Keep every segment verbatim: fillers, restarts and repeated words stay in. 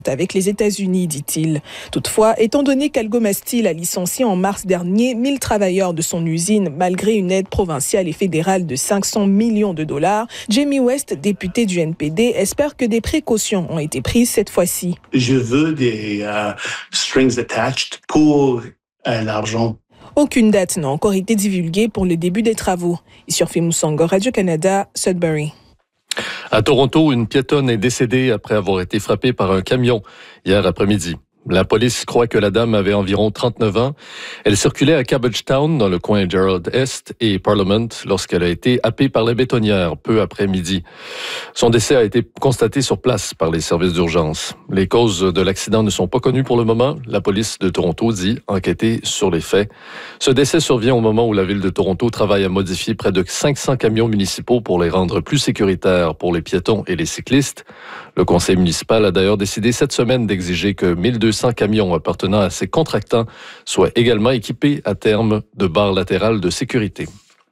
avec les États-Unis, dit-il. Toutefois, étant donné qu'Algoma Steel a licencié en mars dernier mille travailleurs de son usine, malgré une aide provinciale et fédérale de cinq cents millions de dollars, Jamie West, député du N P D, espère que des précautions ont été prises cette fois-ci. Je veux des uh, strings attached pour uh, l'argent. Aucune date n'a encore été divulguée pour le début des travaux. Issurfi Moussango, Radio-Canada, Sudbury. À Toronto, une piétonne est décédée après avoir été frappée par un camion hier après-midi. La police croit que la dame avait environ trente-neuf ans. Elle circulait à Cabbagetown, dans le coin Gerrard Est et Parliament, lorsqu'elle a été happée par la bétonnière peu après midi. Son décès a été constaté sur place par les services d'urgence. Les causes de l'accident ne sont pas connues pour le moment. La police de Toronto dit enquêter sur les faits. Ce décès survient au moment où la ville de Toronto travaille à modifier près de cinq cents camions municipaux pour les rendre plus sécuritaires pour les piétons et les cyclistes. Le conseil municipal a d'ailleurs décidé cette semaine d'exiger que mille deux cents camions appartenant à ses contractants soient également équipés à terme de barres latérales de sécurité.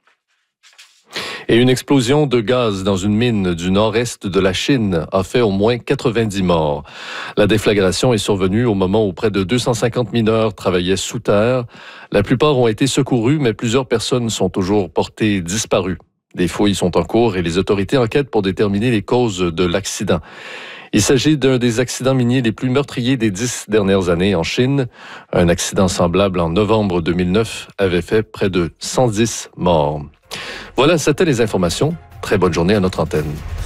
Et une explosion de gaz dans une mine du nord-est de la Chine a fait au moins quatre-vingt-dix morts. La déflagration est survenue au moment où près de deux cent cinquante mineurs travaillaient sous terre. La plupart ont été secourus, mais plusieurs personnes sont toujours portées disparues. Des fouilles sont en cours et les autorités enquêtent pour déterminer les causes de l'accident. Il s'agit d'un des accidents miniers les plus meurtriers des dix dernières années en Chine. Un accident semblable en novembre deux mille neuf avait fait près de cent dix morts. Voilà, c'était les informations. Très bonne journée à notre antenne.